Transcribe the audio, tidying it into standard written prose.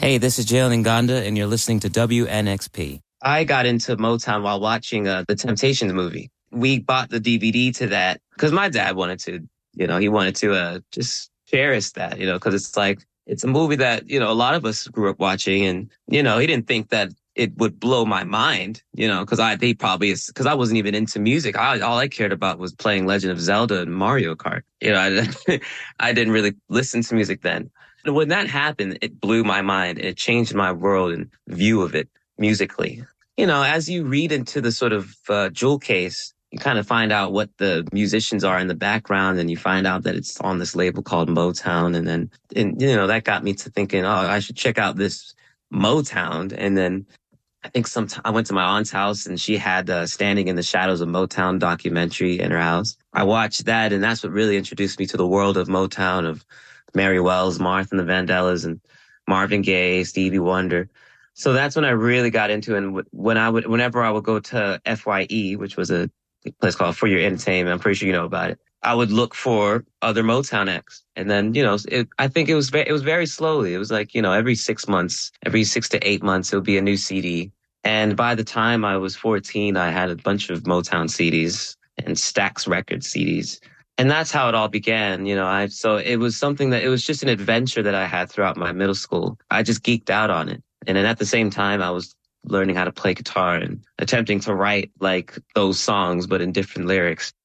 Hey, this is Jalen Nganda, and you're listening to WNXP. I got into Motown while watching the Temptations movie. We bought the DVD to that because my dad wanted to, he wanted to just cherish that, because it's like, it's a movie that, a lot of us grew up watching. And, he didn't think that it would blow my mind, because because I wasn't even into music. All I cared about was playing Legend of Zelda and Mario Kart. I didn't really listen to music then. When that happened, it blew my mind. It changed my world and view of it musically. As you read into the sort of jewel case, you kind of find out what the musicians are in the background, and you find out that it's on this label called Motown. That got me to thinking, oh, I should check out this Motown. And then I think I went to my aunt's house, and she had Standing in the Shadows of Motown documentary in her house. I watched that, and that's what really introduced me to the world of Motown, of Mary Wells, Martha and the Vandellas, and Marvin Gaye, Stevie Wonder. So that's when I really got into it. And whenever I would go to FYE, which was a place called For Your Entertainment, I'm pretty sure you know about it, I would look for other Motown acts. And then, I think it was very slowly. It was like, every 6 months, every 6 to 8 months, it would be a new CD. And by the time I was 14, I had a bunch of Motown CDs and Stax Records CDs. And that's how it all began. So it was it was just an adventure that I had throughout my middle school. I just geeked out on it. And then at the same time, I was learning how to play guitar and attempting to write like those songs, but in different lyrics.